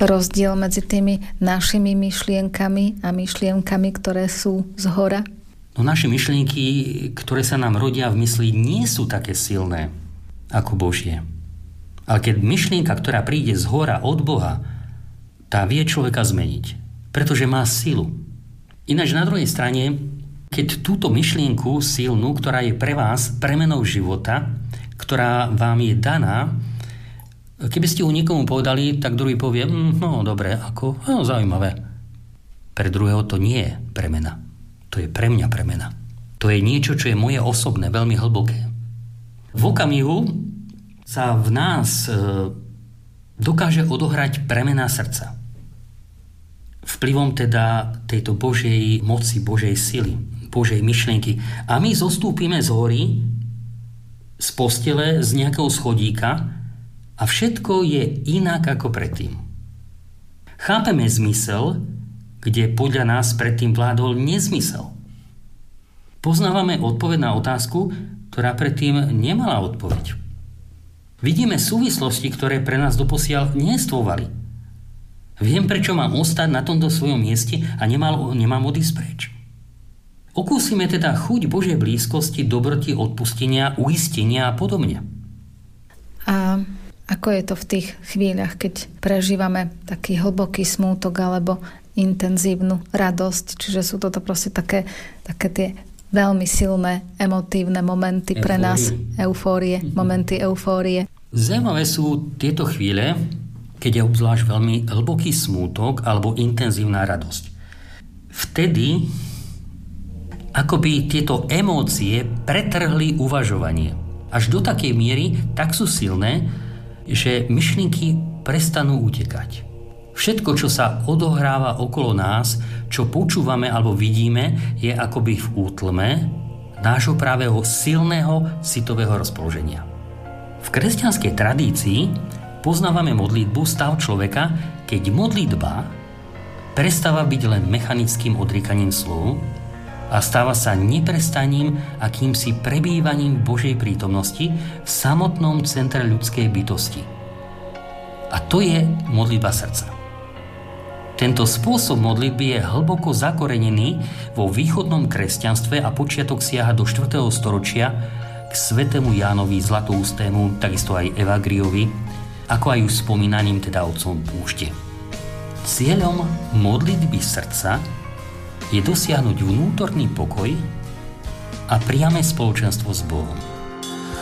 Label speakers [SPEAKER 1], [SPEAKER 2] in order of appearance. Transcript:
[SPEAKER 1] rozdiel medzi tými našimi myšlienkami a myšlienkami, ktoré sú zhora?
[SPEAKER 2] No naše myšlienky, ktoré sa nám rodia v mysli, nie sú také silné ako Božie. Ale keď myšlienka, ktorá príde zhora od Boha, tá vie človeka zmeniť, pretože má silu. Ináč na druhej strane, keď túto myšlienku silnú, ktorá je pre vás premenou života, ktorá vám je daná, keby ste ju niekomu povedali, tak druhý povie, no dobre, ako, no zaujímavé. Pre druhého to nie je premena. To je pre mňa premena. To je niečo, čo je moje osobné, veľmi hlboké. V okamihu sa v nás dokáže odohrať premena srdca. Vplyvom teda tejto Božej moci, Božej sily, Božej myšlienky. A my zostúpime z hory, z postele, z nejakého schodíka a všetko je inak ako predtým. Chápeme zmysel, kde podľa nás predtým vládol nezmysel. Poznávame odpoveď na otázku, ktorá predtým nemala odpoveď. Vidíme súvislosti, ktoré pre nás doposiaľ neestvovali. Viem, prečo mám ostať na tomto svojom mieste a nemám odísť preč. Okúsime teda chuť Božej blízkosti, dobroty, odpustenia, uistenia a podobne.
[SPEAKER 1] A ako je to v tých chvíľach, keď prežívame taký hlboký smútok alebo intenzívnu radosť? Čiže sú toto proste také tie veľmi silné emotívne momenty pre nás. Eufórie, momenty eufórie.
[SPEAKER 2] Zaujímavé sú tieto chvíle, keď je obzvlášť veľmi hlboký smútok alebo intenzívna radosť. Vtedy akoby tieto emócie pretrhli uvažovanie. Až do takej miery tak sú silné, že myšlienky prestanú utekať. Všetko, čo sa odohráva okolo nás, čo počúvame alebo vidíme, je akoby v útlme nášho právého silného citového rozpoloženia. V kresťanskej tradícii poznávame modlitbu stav človeka, keď modlitba prestáva byť len mechanickým odriekaním slov a stáva sa neprestaným akýmsi prebývaním v Božej prítomnosti v samotnom centre ľudskej bytosti. A to je modlitba srdca. Tento spôsob modlitby je hlboko zakorenený vo východnom kresťanstve a počiatok siaha do 4. storočia k svätému Jánovi Zlatoústému, takisto aj Evagriovi, ako aj už spomínaním teda otcom púšte. Cieľom modlitby srdca je dosiahnuť vnútorný pokoj a priame spoločenstvo s Bohom.